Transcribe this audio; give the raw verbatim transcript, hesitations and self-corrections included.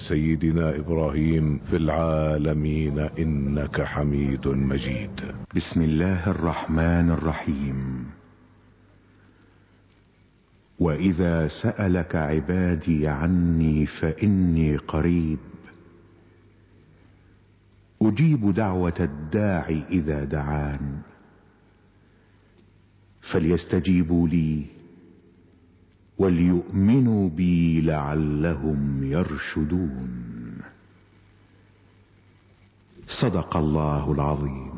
سيدنا إبراهيم في العالمين إنك حميد مجيد. بسم الله الرحمن الرحيم. وإذا سألك عبادي عني فإني قريب أجيب دعوة الداع إذا دعان فليستجيبوا لي وليؤمنوا بي لعلهم يرشدون. صدق الله العظيم.